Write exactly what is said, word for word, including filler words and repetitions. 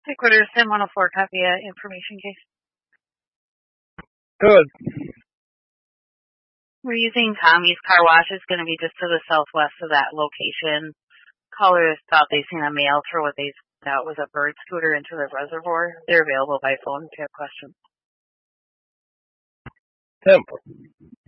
Recorder Sim one oh four, copy uh, information case. Good. We're using Tommy's Car Wash. It's going to be just to the southwest of that location. Callers thought they seen a male throw what they thought was a bird scooter into the reservoir. They're available by phone if you have questions. Temple.